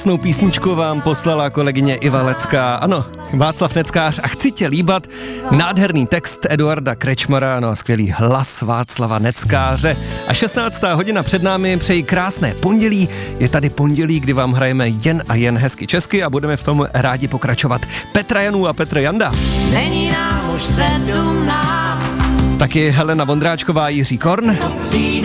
Krásnou písničku vám poslala kolegyně Iva Lecká. Ano, Václav Neckář a Chci tě líbat. Nádherný text Eduarda Krečmara, no a skvělý hlas Václava Neckáře. A 16. hodina před námi, přeji krásné pondělí. Je tady pondělí, kdy vám hrajeme jen a jen hezky česky a budeme v tom rádi pokračovat. Petra Janů a Petr Janda. Není nám už 17. Taky Helena Vondráčková, Jiří Korn.